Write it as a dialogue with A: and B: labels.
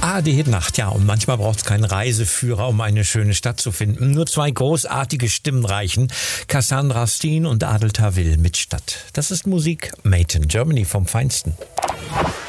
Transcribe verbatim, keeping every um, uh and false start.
A: Ah, die Hitnacht, ja. Und manchmal braucht es keinen Reiseführer, um eine schöne Stadt zu finden. Nur zwei großartige Stimmen reichen. Cassandra Steen und Adel Tawil mit Stadt. Das ist Musik made in Germany vom Feinsten.